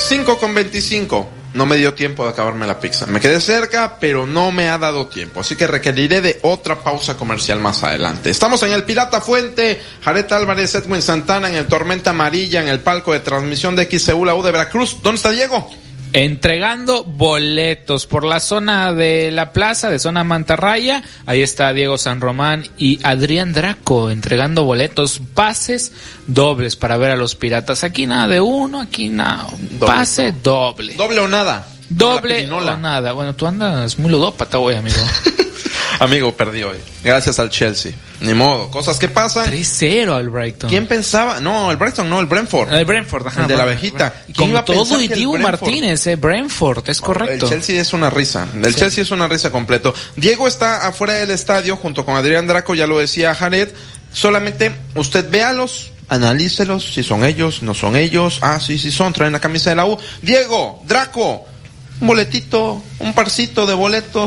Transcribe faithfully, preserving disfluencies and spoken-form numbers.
cinco con veinticinco. No me dio tiempo de acabarme la pizza. Me quedé cerca, pero no me ha dado tiempo. Así que requeriré de otra pausa comercial más adelante. Estamos en el Pirata Fuente. Jared Álvarez, Edwin Santana en el Tormenta Amarilla, en el palco de transmisión de X C U, la U de Veracruz. ¿Dónde está Diego? Entregando boletos por la zona de la plaza, de zona Mantarraya. Ahí está Diego San Román y Adrián Draco entregando boletos, pases dobles para ver a los Piratas. Aquí nada de uno, aquí nada, pase doble. Doble o nada. Doble o nada. Bueno, tú andas muy ludópata hoy, amigo. Amigo, perdí hoy. Gracias al Chelsea. Ni modo, cosas que pasan. tres cero al Brighton. ¿Quién pensaba? No, el Brighton no, el Brentford. El Brentford, ajá. El de la abejita. Con todo y Diego Martínez, eh, Brentford, es correcto. El Chelsea es una risa. El sí. Chelsea es una risa completo. Diego está afuera del estadio junto con Adrián Draco, ya lo decía Jared. Solamente usted véalos, analícelos, si son ellos, no son ellos. Ah, sí, sí son, traen la camisa de la U. Diego, Draco, un boletito, un parcito de boletos.